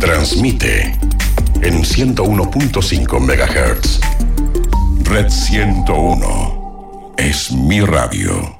Transmite en 101.5 MHz. Red 101 es mi radio.